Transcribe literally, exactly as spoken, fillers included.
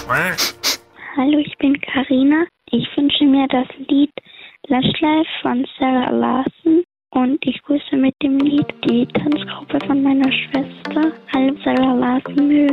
Hallo, ich bin Karina. Ich wünsche mir das Lied Lush Life von Sarah Larsen und ich grüße mit dem Lied die Tanzgruppe von meiner Schwester. Hallo Sarah Larsen mögen.